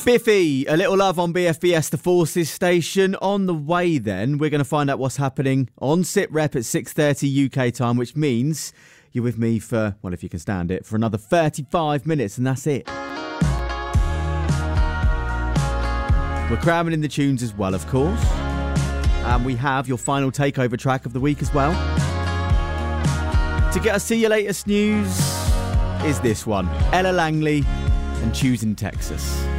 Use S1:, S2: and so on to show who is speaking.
S1: Biffy, a little love on BFBS, the Forces station. On the way then, we're going to find out what's happening on SitRep at 6:30 UK time, which means you're with me for, well, if you can stand it, for another 35 minutes, and that's it. We're cramming in the tunes as well, of course. And we have your final takeover track of the week as well. To get us to your latest news is this one. Ella Langley and Choosing Texas.